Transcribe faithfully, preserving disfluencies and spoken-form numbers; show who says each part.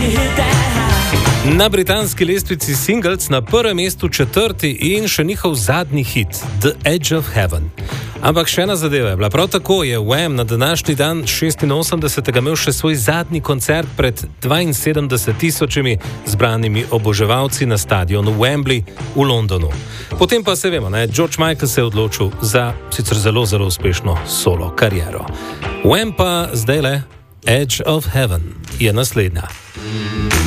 Speaker 1: Na britanski lestvici singles na prvem mestu četrti in še njihov zadnji hit, The Edge of Heaven. Ampak še ena zadeva je bila. Prav tako je Wham na današnji dan šestinosemdesetega imel še svoj zadnji koncert pred dvainsedemdeset tisočimi zbranimi oboževalci na stadionu Wembley v Londonu. Potem pa se vemo, ne, George Michael se je odločil za sicer zelo, zelo uspešno solo kariero. Wham pa zdaj le Edge of Heaven je naslednja.